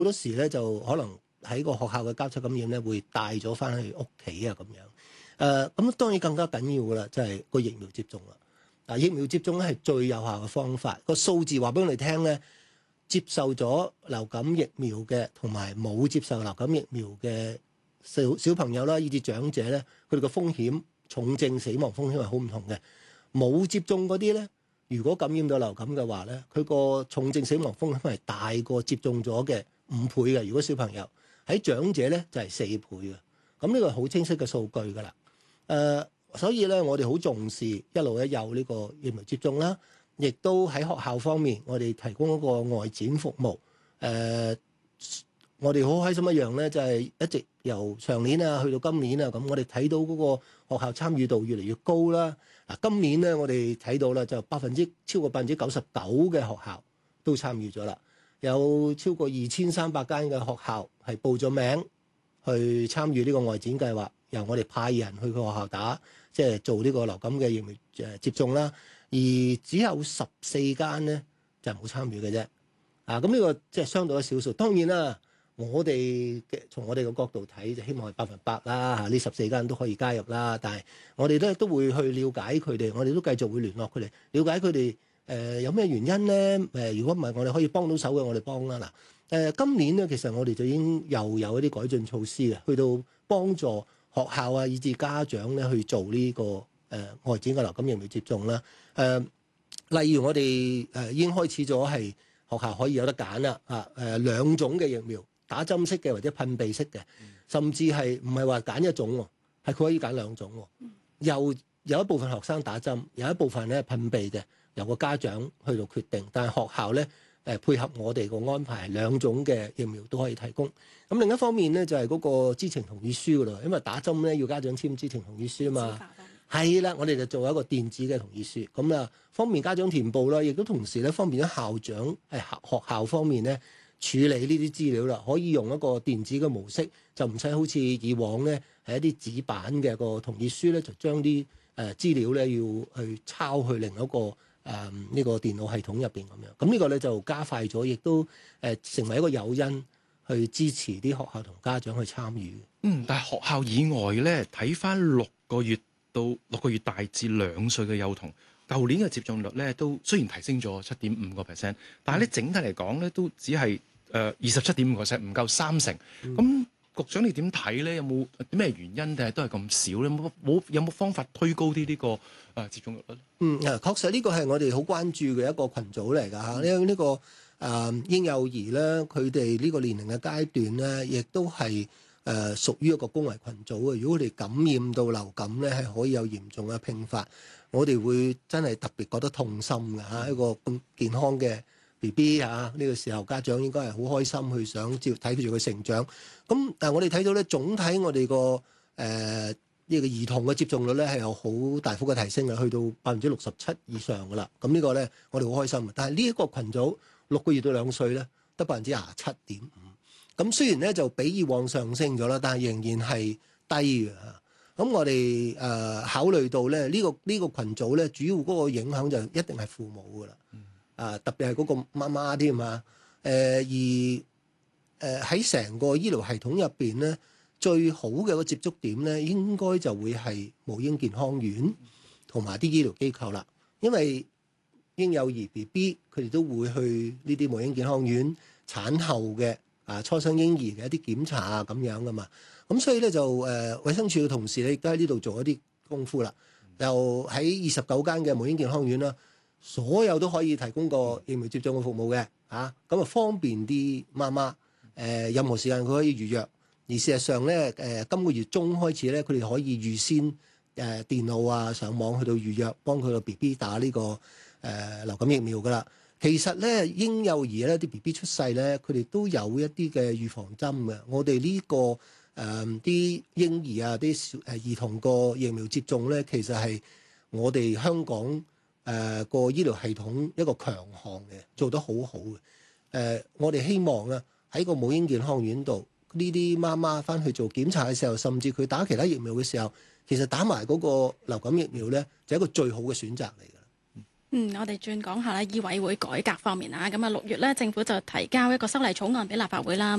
好多時咧就可能喺個學校嘅交叉感染咧會帶咗翻去屋企啊咁樣。咁當然更加緊要噶啦，就係個疫苗接種啦。嗱，疫苗接種咧係最有效嘅方法。個數字話俾我哋聽咧，接受咗流感疫苗嘅同埋冇接受流感疫苗嘅小朋友啦，以至長者咧，佢哋個風險、重症死亡風險係好唔同嘅。冇接種嗰啲咧，如果感染到流感嘅話咧，佢個重症死亡風險係大過接種咗嘅5倍嘅。如果小朋友喺長者咧就係4倍嘅。咁呢個係好清晰嘅數據㗎啦。所以咧，我哋好重視一路有呢個疫苗接種啦，亦都喺學校方面，我哋提供一個外展服務。我哋好開心一樣咧，就係一直由上年啊去到今年啊，咁我哋睇到嗰個學校參與度越嚟越高啦。嗱，今年咧我哋睇到啦，就超過99%嘅學校都參與咗啦，有超過2300間嘅學校係報咗名去參與呢個外展計劃，由我哋派人去個學校即係做呢個流感嘅疫苗接種啦。而只有14間咧就冇參與嘅啫。咁呢個即係相對少數。當然啦，我哋從我哋嘅角度睇，就希望係100%啦。呢14間都可以加入啦。但係我哋都會去了解佢哋，我哋都繼續會聯絡佢哋，了解佢哋有咩原因咧？如果唔係我哋可以幫到手嘅，我哋幫啦。嗱，今年咧其實我哋就已經又有一啲改進措施嘅，去到幫助學校啊，以至家長咧去做呢個外展嘅流感疫苗接種啦。例如我哋已經開始咗係學校可以有得揀啦。2種嘅疫苗，打針式嘅或者噴鼻式嘅，甚至係唔係話揀一種喎，係佢可以揀2種喎。又有一部分學生打針，有一部分咧噴鼻嘅，由個家長去到決定。但係學校咧配合我哋個安排，2種嘅疫苗都可以提供。咁另一方面咧就係嗰個知情同意書㗎啦，因為打針咧要家長簽知情同意書啊嘛。係啦，我哋就做一個電子嘅同意書，咁啊方便家長填報啦，亦都同時咧方便咗校長學校方面咧處理呢啲資料啦，可以用一個電子嘅模式，就唔使好似以往咧係一啲紙版嘅個同意書咧，就將啲資料咧要去抄去另一個呢個電腦系統入邊咁樣。咁呢個咧就加快咗，亦都成為一個誘因去支持啲學校同家長去參與。 但係學校以外咧，睇翻6個月到6個月大至2歲嘅幼童，舊年嘅接種率咧都雖然提升咗7.5%，但係咧整體嚟講咧都只係27.5%，唔夠30%。咁局長你點睇咧？有冇咩原因定係都係咁少咧？有冇方法推高啲呢個接種率咧？ 確實呢個係我哋好關注嘅一個群組嚟㗎嚇，因為呢個嬰幼兒咧，佢哋呢個年齡嘅階段咧，亦都係屬於一個高危群組嘅。如果佢哋感染到流感咧，係可以有嚴重嘅併發，我哋會真係特別覺得痛心㗎嚇。一個咁健康嘅 BB 呢個時候家長應該係好開心去想睇佢住佢成長。咁但係我哋睇到咧，總體我哋個呢個兒童嘅接種率咧係有好大幅嘅提升嘅，去到67%以上㗎啦。咁呢個咧我哋好開心。但係呢一個群組6個月到2歲咧得27.5%。咁雖然咧就比以往上升咗啦，但係仍然係低嘅。咁我哋考慮到咧呢個群組咧，主要嗰個影響就一定係父母㗎啦。特別係嗰個媽媽添啊。而喺成個醫療系統入邊咧，最好嘅個接觸點咧，應該就會係母嬰健康院同埋啲醫療機構啦。因為嬰幼兒 BB 佢哋都會去呢啲母嬰健康院產後嘅初生嬰兒嘅一啲檢查啊咁樣噶嘛。咁所以咧就衛生署嘅同事咧亦都喺呢度做一啲功夫啦。又喺29間嘅母嬰健康院啦，所有都可以提供個疫苗接種嘅服務嘅咁啊方便啲媽媽任何時間佢可以預約。而事實上咧今個月中開始咧，佢哋可以預先電腦上網去到預約，幫佢個 BB 打呢個流感疫苗噶啦。其實咧嬰幼兒咧啲 BB 出世咧，佢哋都有一啲嘅預防針嘅。我哋呢個啲嬰兒啲兒童個疫苗接種咧，其實係我哋香港個醫療系統一個強項嘅，做得好好嘅。我哋希望喺個母嬰健康院度，呢啲媽媽翻去做檢查嘅時候，甚至佢打其他疫苗嘅時候，其實打埋嗰個流感疫苗咧，就係一個最好嘅選擇嚟㗎。 我哋轉講下咧醫委會改革方面啊，咁啊6月咧政府就提交一個修例草案俾立法會啦。